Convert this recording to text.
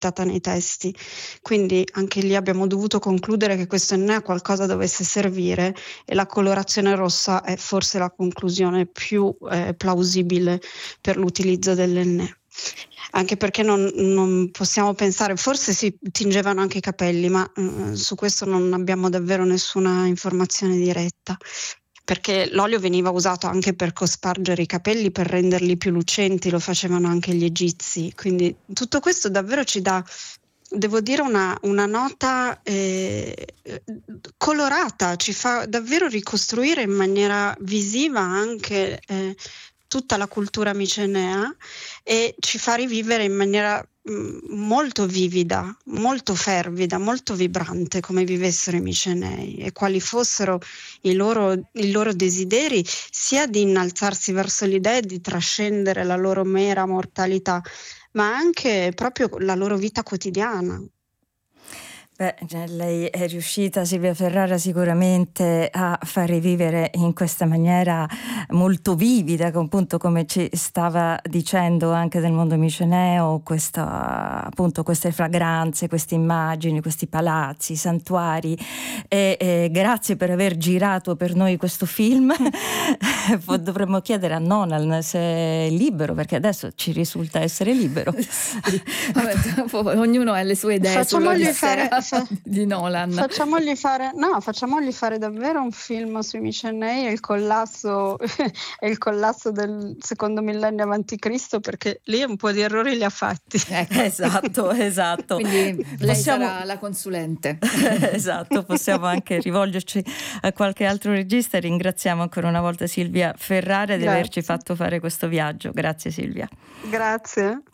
citata nei testi. Quindi anche lì abbiamo dovuto concludere che questo NE a qualcosa dovesse servire, e la colorazione rossa è forse la conclusione più plausibile per l'utilizzo dell'NE. Anche perché non possiamo pensare, forse si tingevano anche i capelli, ma su questo non abbiamo davvero nessuna informazione diretta, perché l'olio veniva usato anche per cospargere i capelli, per renderli più lucenti, lo facevano anche gli egizi. Quindi tutto questo davvero ci dà, devo dire, una nota colorata, ci fa davvero ricostruire in maniera visiva anche tutta la cultura micenea, e ci fa rivivere in maniera molto vivida, molto fervida, molto vibrante come vivessero i micenei e quali fossero i loro desideri, sia di innalzarsi verso l'idea di trascendere la loro mera mortalità, ma anche proprio la loro vita quotidiana. Beh, lei è riuscita, Silvia Ferrara, sicuramente a far rivivere in questa maniera molto vivida, appunto come ci stava dicendo anche del mondo miceneo, appunto queste fragranze, queste immagini, questi palazzi, santuari. E grazie per aver girato per noi questo film. Dovremmo chiedere a Nolan se è libero, perché adesso ci risulta essere libero. Sì. Vabbè, ognuno ha le sue idee di Nolan. Facciamogli fare davvero un film sui micenei e il collasso del secondo millennio avanti Cristo, perché lì un po' di errori li ha fatti. Esatto. Quindi lei sarà la consulente. Esatto, possiamo anche rivolgerci a qualche altro regista. Ringraziamo ancora una volta Silvia Ferrara di averci fatto fare questo viaggio. Grazie Silvia. Grazie.